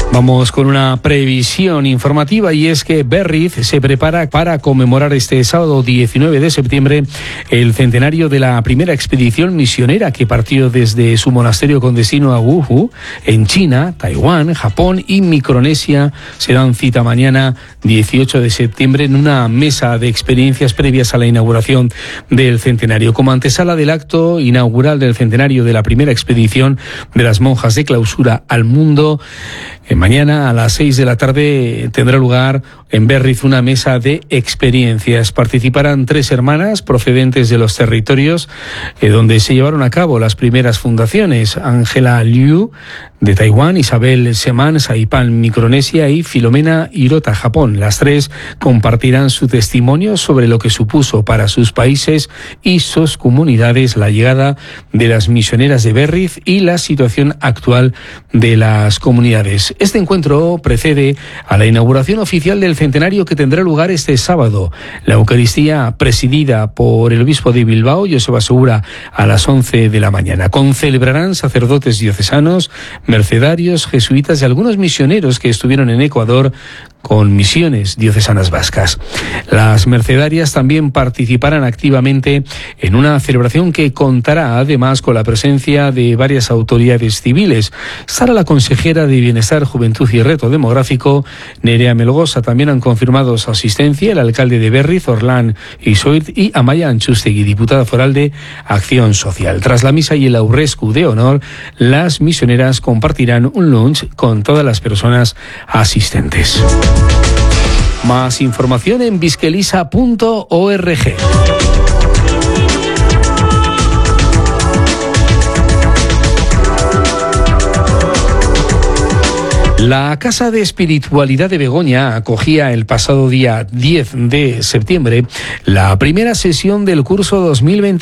Vamos con una previsión informativa, y es que Berriz se prepara para conmemorar este sábado 19 de septiembre el centenario de la primera expedición misionera que partió desde su monasterio con destino a Wuhu, en China, Taiwán, Japón y Micronesia. Se dan cita mañana 18 de septiembre en una mesa de experiencias previas a la inauguración del centenario. Como antesala del acto inaugural del centenario de la primera expedición de las monjas de clausura al mundo, mañana a las 6 de la tarde tendrá lugar en Berriz una mesa de experiencias. Participarán 3 hermanas procedentes de los territorios donde se llevaron a cabo las primeras fundaciones: Ángela Liu, de Taiwán; Isabel Seman, Saipan, Micronesia; y Filomena Hirota, Japón. Las 3 compartirán su testimonio sobre lo que supuso para sus países y sus comunidades la llegada de las misioneras de Berriz y la situación actual de las comunidades. Este encuentro precede a la inauguración oficial del centenario, que tendrá lugar este sábado. La Eucaristía, presidida por el obispo de Bilbao, Joseba Segura, a las 11 de la mañana. Concelebrarán sacerdotes diocesanos, mercedarios, jesuitas y algunos misioneros que estuvieron en Ecuador con misiones diocesanas vascas. Las mercedarias también participarán activamente en una celebración que contará además con la presencia de varias autoridades civiles. Estará la consejera de Bienestar, Juventud y Reto Demográfico, Nerea Melgosa. También han confirmado su asistencia el alcalde de Berriz, Orlán Isoirt, y Amaia Anchustegui, diputada foral de Acción Social. Tras la misa y el aurrescu de honor, las misioneras compartirán un lunch con todas las personas asistentes. Más información en bizkelisa.org. La Casa de Espiritualidad de Begoña acogía el pasado día 10 de septiembre la primera sesión del curso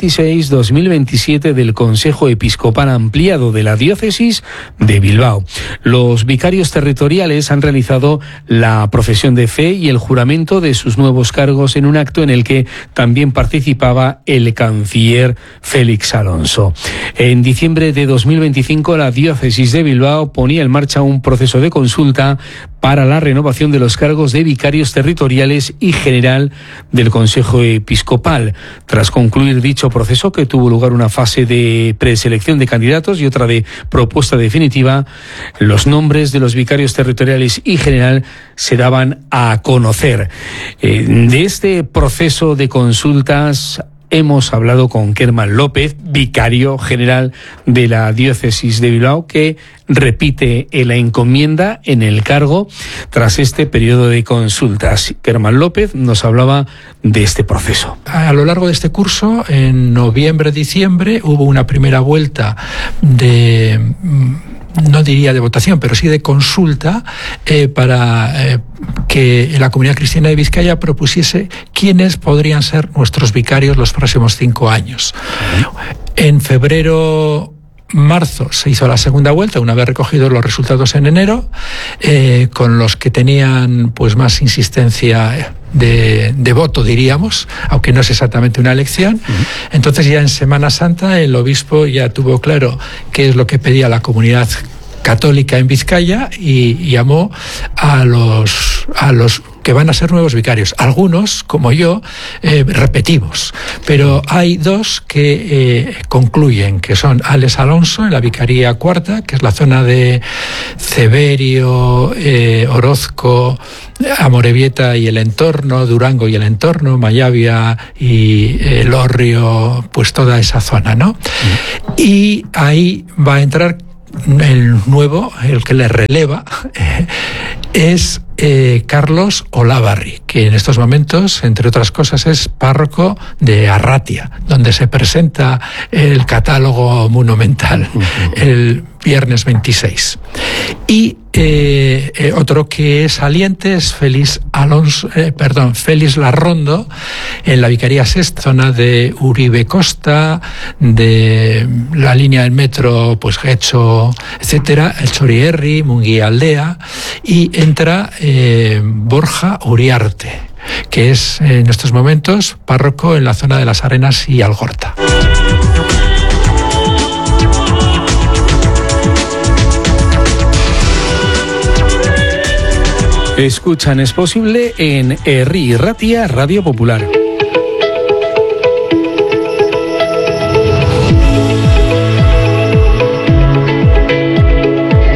2026-2027 del Consejo Episcopal Ampliado de la Diócesis de Bilbao. Los vicarios territoriales han realizado la profesión de fe y el juramento de sus nuevos cargos en un acto en el que también participaba el canciller Félix Alonso. En diciembre de 2025, la Diócesis de Bilbao ponía en marcha un proceso de consulta para la renovación de los cargos de vicarios territoriales y general del Consejo Episcopal. Tras concluir dicho proceso, que tuvo lugar una fase de preselección de candidatos y otra de propuesta definitiva, los nombres de los vicarios territoriales y general se daban a conocer. De este proceso de consultas hemos hablado con Kerman López, vicario general de la Diócesis de Bilbao, que repite la encomienda en el cargo tras este periodo de consultas. Kerman López nos hablaba de este proceso. A lo largo de este curso, en noviembre-diciembre, hubo una primera vuelta de... no diría de votación, pero sí de consulta para que la Comunidad Cristiana de Vizcaya propusiese quiénes podrían ser nuestros vicarios los próximos 5 años. En febrero-marzo se hizo la segunda vuelta, una vez recogidos los resultados en enero, con los que tenían pues más insistencia de voto, diríamos, aunque no es exactamente una elección. Entonces, ya en Semana Santa, el obispo ya tuvo claro qué es lo que pedía la comunidad católica en Vizcaya y llamó a los que van a ser nuevos vicarios. Algunos, como yo, repetimos, pero hay 2 que concluyen, que son Alex Alonso en la Vicaría Cuarta, que es la zona de Ceberio, Orozco, Amorebieta y el entorno, Durango y el entorno, Mayavia y Lorrio, pues toda esa zona, ¿no? Y ahí va a entrar el nuevo, el que le releva, es Carlos Olavarri, que en estos momentos, entre otras cosas, es párroco de Arratia, donde se presenta el catálogo monumental el viernes 26. Y otro que es saliente es Félix Larrondo, en la Vicaría Sexta, zona de Uribe Costa, de la línea del metro, pues Getxo, etcétera, el Chorierri, Munguía Aldea, y entra Borja Uriarte, que es en estos momentos párroco en la zona de Las Arenas y Algorta. Escuchan Es Posible en Herri Ratia, Radio Popular.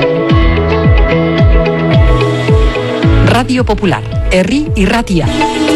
Radio Popular, Herri Ratia.